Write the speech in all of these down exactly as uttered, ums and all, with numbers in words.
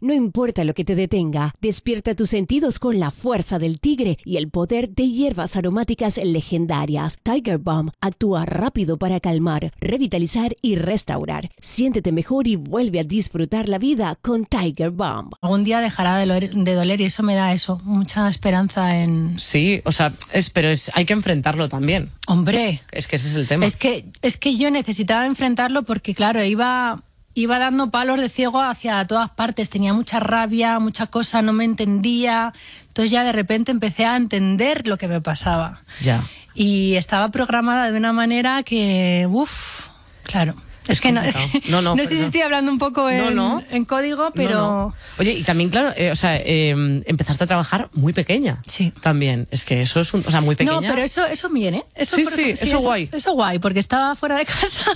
No importa lo que te detenga, despierta tus sentidos con la fuerza del tigre y el poder de hierbas aromáticas legendarias. Tiger Balm actúa rápido para calmar, revitalizar y restaurar. Siéntete mejor y vuelve a disfrutar la vida con Tiger Balm. Algún día dejará de doler, de doler y eso me da eso, mucha esperanza en... Sí, o sea, es, pero es, hay que enfrentarlo también. Hombre. Es que ese es el tema. Es que, es que yo necesitaba enfrentarlo porque, claro, iba... Iba dando palos de ciego hacia todas partes, tenía mucha rabia, mucha cosa, no me entendía. Entonces ya de repente empecé a entender lo que me pasaba. Ya. Y estaba programada de una manera que, uff, claro. Es, es que no, no, no, no sé si estoy hablando un poco en, no, no. en código, pero... No, no. Oye, y también, claro, eh, o sea, eh, empezaste a trabajar muy pequeña. Sí. También, es que eso es un... O sea, muy pequeña. No, pero eso, eso bien, ¿eh? Eso, sí, por sí, ejemplo, sí, eso, eso guay. Eso guay, porque estaba fuera de casa.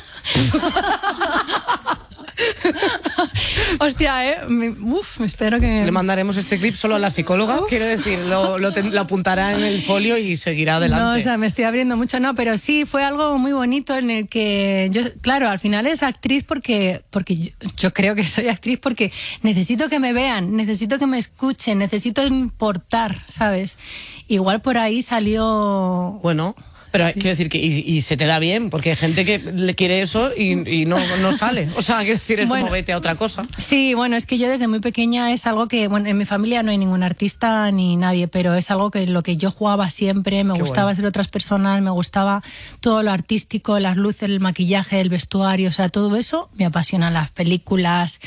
Hostia, eh. Me, uf, me espero que... Le mandaremos este clip solo a la psicóloga, uf. Quiero decir, lo, lo, lo apuntará en el folio y seguirá adelante. No, o sea, me estoy abriendo mucho, no, pero sí, fue algo muy bonito en el que yo, claro, al final es actriz porque, porque yo, yo creo que soy actriz porque necesito que me vean, necesito que me escuchen, necesito importar, ¿sabes? Igual por ahí salió... Bueno... Pero sí. Quiero decir que y, y se te da bien, porque hay gente que le quiere eso y, y no, no sale. O sea, quiero decir, es bueno, como vete a otra cosa. Sí, bueno, es que yo desde muy pequeña es algo que, bueno, en mi familia no hay ningún artista ni nadie, pero es algo que lo que yo jugaba siempre, me Qué gustaba bueno. ser otras personas, me gustaba todo lo artístico, las luces, el maquillaje, el vestuario, o sea, todo eso me apasiona, las películas,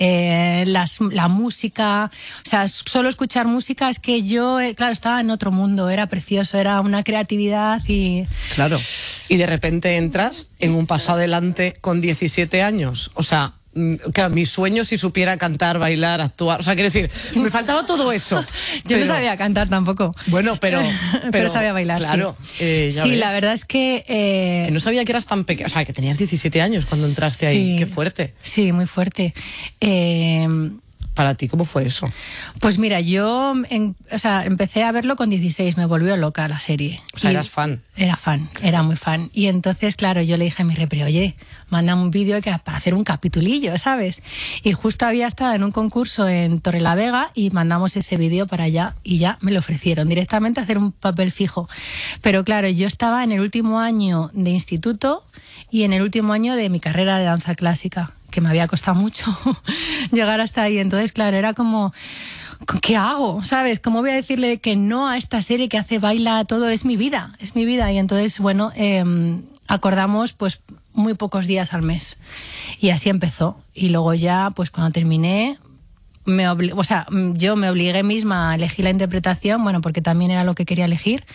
eh, las, la música, o sea, solo escuchar música es que yo, claro, estaba en otro mundo, era precioso, era una creatividad y... Claro, y de repente entras en un paso adelante con diecisiete años, o sea, claro, mi sueño si supiera cantar, bailar, actuar, o sea, quiero decir, me faltaba todo eso. Yo pero, no sabía cantar tampoco. Bueno, pero... Pero, pero sabía bailar, claro, sí. Eh, ya sí, ves. la verdad es que... Eh... Que no sabía que eras tan pequeña, o sea, que tenías diecisiete años cuando entraste sí, ahí, qué fuerte. Sí, muy fuerte. Eh... ¿Para ti cómo fue eso? Pues mira, yo en, o sea, empecé a verlo con dieciséis, me volvió loca la serie. O sea, y eras fan. Era fan, era muy fan. Y entonces, claro, yo le dije a mi repre, oye, manda un vídeo para hacer un capitulillo, ¿sabes? Y justo había estado en un concurso en Torrelavega y mandamos ese vídeo para allá y ya me lo ofrecieron directamente a hacer un papel fijo. Pero claro, yo estaba en el último año de instituto y en el último año de mi carrera de danza clásica, que me había costado mucho llegar hasta ahí. Entonces, claro, era como, ¿qué hago? ¿Sabes? ¿Cómo voy a decirle que no a esta serie que hace baila todo? Es mi vida, es mi vida. Y entonces, bueno, eh, acordamos pues muy pocos días al mes. Y así empezó. Y luego ya, pues cuando terminé, me obli- o sea, yo me obligué misma a elegir la interpretación, bueno, porque también era lo que quería elegir.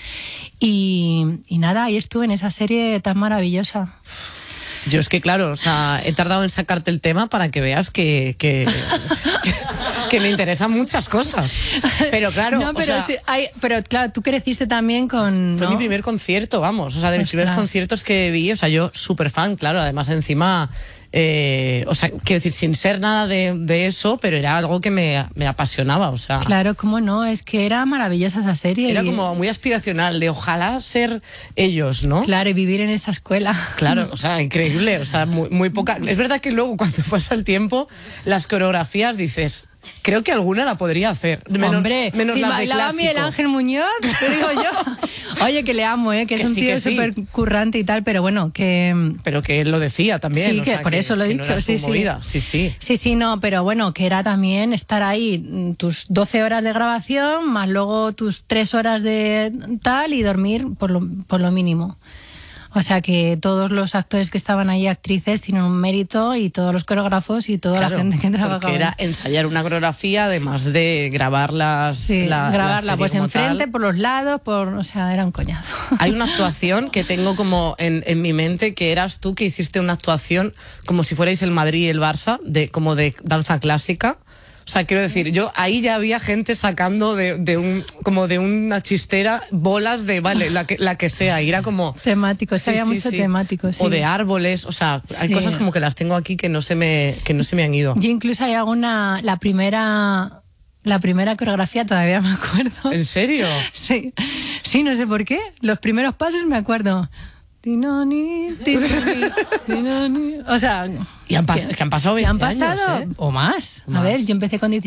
Y, y nada, ahí estuve en esa serie tan maravillosa. Yo es que, claro, o sea, he tardado en sacarte el tema para que veas que, que, que, que me interesan muchas cosas. Pero claro, no, pero, o sea, sí, hay, pero claro, tú creciste también con... Fue ¿no? mi primer concierto, vamos, o sea, de mis primeros conciertos que vi, o sea, yo súper fan, claro, además encima... Eh, o sea, quiero decir, sin ser nada de, de eso, pero era algo que me, me apasionaba, o sea... Claro, cómo no, es que era maravillosa esa serie. Era y... como muy aspiracional, de ojalá ser ellos, ¿no? Claro, y vivir en esa escuela. Claro, o sea, increíble, o sea, muy, muy poca... Es verdad que luego, cuando pasa el tiempo, las coreografías dices... Creo que alguna la podría hacer. Menos, Hombre, menos si las de bailaba clásico. Miguel Ángel Muñoz, te digo yo. Oye, que le amo, ¿eh? que, que es un sí, tío sí. súper currante y tal, pero bueno, que... Pero que él lo decía también. Sí, o que sea, por que, eso lo he que dicho, no era sí, su sí. movida. sí, sí. Sí, sí, no, pero bueno, que era también estar ahí tus doce horas de grabación, más luego tus tres horas de tal y dormir por lo, por lo mínimo. O sea que todos los actores que estaban ahí, actrices, tienen un mérito y todos los coreógrafos y toda Claro, la gente que trabajaba. Porque era ensayar una coreografía, además de grabarlas. Sí, la, grabarla la pues enfrente, tal. por los lados, por, o sea, era un coñazo. Hay una actuación que tengo como en, en mi mente, que eras tú que hiciste una actuación como si fuerais el Madrid y el Barça, de, como de danza clásica. O sea, quiero decir, yo ahí ya había gente sacando de, de un como de una chistera bolas de, vale, la que, la que sea. Y era como... Temáticos, sí, había sí, mucho sí. temático, sí. O de árboles, o sea, hay sí. cosas como que las tengo aquí que no se me, que no se me han ido. Yo incluso hay alguna, la primera... La primera coreografía todavía me acuerdo. ¿En serio? Sí, sí, no sé por qué. Los primeros pasos me acuerdo. Tinoni, tinoni, tinoni. O sea... Y han, pas que han pasado veinte han pasado, años, ¿eh? O más. O más. A ver, yo empecé con